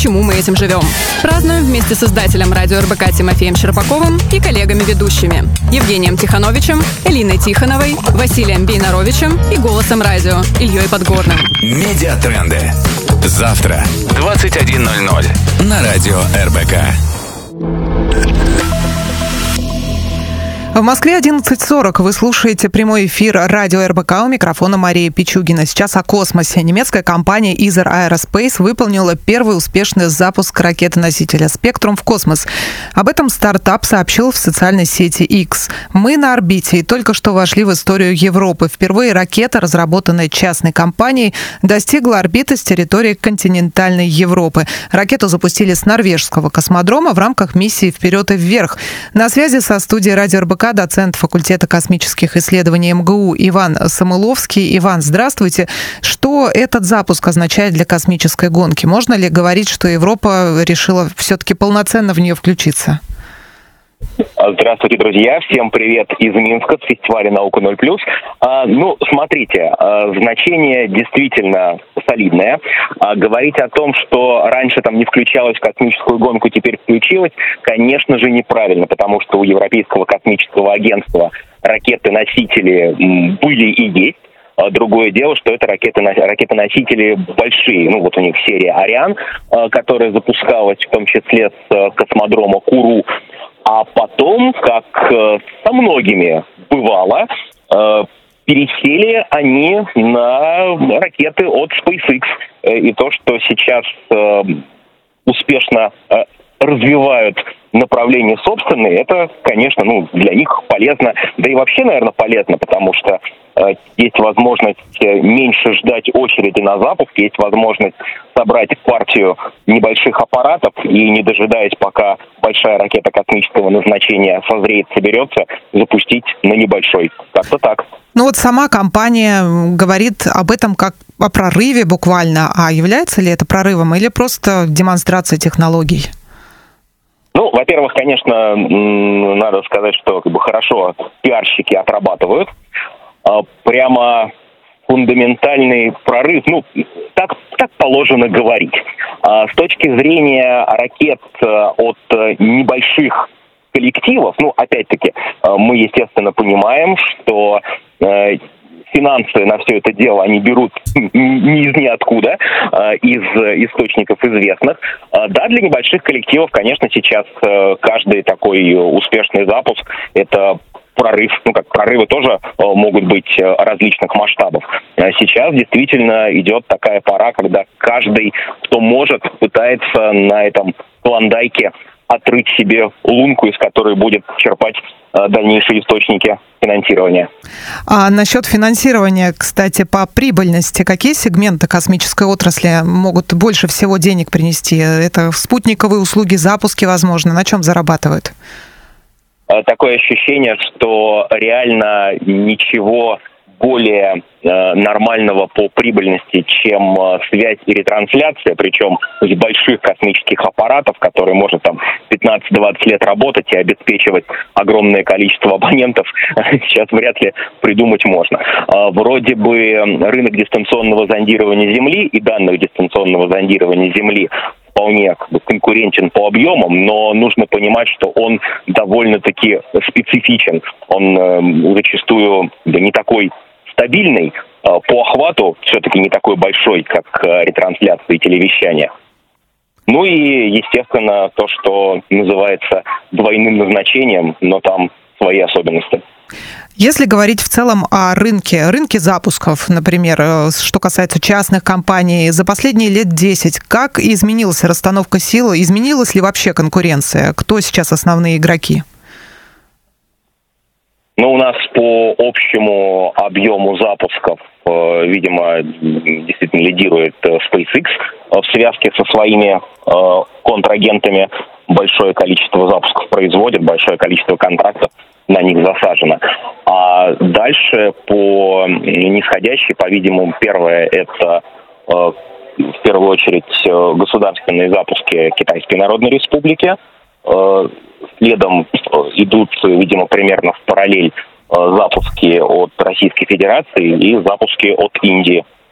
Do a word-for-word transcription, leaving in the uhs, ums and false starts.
почему мы этим живем. Празднуем вместе с издателем радио эр бэ ка Тимофеем Щербаковым и коллегами-ведущими Евгением Тихановичем, Элиной Тихоновой, Василием Бейнаровичем и «Голосом радио» Ильей Подгорным. Медиатренды. Завтра, двадцать один ноль ноль на радио эр бэ ка. В Москве одиннадцать сорок. Вы слушаете прямой эфир радио эр бэ ка. У микрофона Мария Пичугина. Сейчас о космосе. Немецкая компания Isar Aerospace выполнила первый успешный запуск ракеты-носителя «Спектрум» в космос. Об этом стартап сообщил в социальной сети X. Мы на орбите и только что вошли в историю Европы. Впервые ракета, разработанная частной компанией, достигла орбиты с территории континентальной Европы. Ракету запустили с норвежского космодрома в рамках миссии «Вперед и вверх». На связи со студией радио эр бэ ка доцент факультета космических исследований эм гэ у Иван Самыловский. Иван, здравствуйте. Что этот запуск означает для космической гонки? Можно ли говорить, что Европа решила все-таки полноценно в нее включиться? Здравствуйте, друзья. Всем привет из Минска с фестиваля «Наука ноль плюс». А, ну, смотрите, а, значение действительно солидное. А, говорить о том, что раньше там не включалась в космическую гонку, теперь включилась, конечно же, неправильно, потому что у Европейского космического агентства ракеты-носители были и есть. Другое дело, что это ракеты, ракеты-носители большие. Ну, вот у них серия «Ариан», которая запускалась в том числе с космодрома Куру. А потом, как со многими бывало, пересели они на ракеты от SpaceX. И то, что сейчас успешно развивают направления собственные, это, конечно, ну, для них полезно, да и вообще, наверное, полезно, потому что э, есть возможность меньше ждать очереди на запуск, есть возможность собрать партию небольших аппаратов и, не дожидаясь, пока большая ракета космического назначения созреет, соберется, запустить на небольшой. Как-то так. Ну вот сама компания говорит об этом как о прорыве буквально, а является ли это прорывом или просто демонстрация технологий? Ну, во-первых, конечно, надо сказать, что как бы хорошо пиарщики отрабатывают. Прямо фундаментальный прорыв, ну, так, так положено говорить. С точки зрения ракет от небольших коллективов, ну, опять-таки, мы, естественно, понимаем, что финансы на все это дело они берут не из ниоткуда, из источников известных. Да, для небольших коллективов, конечно, сейчас каждый такой успешный запуск – это прорыв. Ну, как прорывы тоже могут быть различных масштабов. Сейчас действительно идет такая пора, когда каждый, кто может, пытается на этом клондайке отрыть себе лунку, из которой будет черпать э, дальнейшие источники финансирования. А насчет финансирования, кстати, по прибыльности, какие сегменты космической отрасли могут больше всего денег принести? Это спутниковые услуги, запуски, возможно. На чем зарабатывают? Такое ощущение, что реально ничего более э, нормального по прибыльности, чем э, связь и ретрансляция, причем с больших космических аппаратов, которые может там пятнадцать-двадцать лет работать и обеспечивать огромное количество абонентов, сейчас вряд ли придумать можно. Э, вроде бы рынок дистанционного зондирования Земли и данных дистанционного зондирования Земли вполне как бы конкурентен по объемам, но нужно понимать, что он довольно-таки специфичен. Он э, зачастую да, не такой стабильный, э, по охвату все-таки не такой большой, как э, ретрансляция и телевещание. Ну и, естественно, то, что называется двойным назначением, но там свои особенности. Если говорить в целом о рынке, рынке запусков, например, что касается частных компаний, за последние лет десять, как изменилась расстановка сил, изменилась ли вообще конкуренция? Кто сейчас основные игроки? Ну, у нас по общему объему запусков, э, видимо, действительно лидирует SpaceX в связке со своими э, контрагентами. Большое количество запусков производит, большое количество контрактов на них засажено. А дальше по нисходящей, по-видимому, первое это э, в первую очередь государственные запуски Китайской Народной Республики. Э, следом идут, видимо, примерно в параллель э, запуски от Российской Федерации и запуски от Индии.